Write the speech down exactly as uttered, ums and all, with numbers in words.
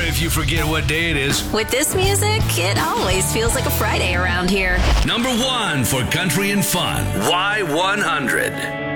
if you forget what day it is. With this music, it always feels like a Friday around here. Number one for country and fun, Y one hundred.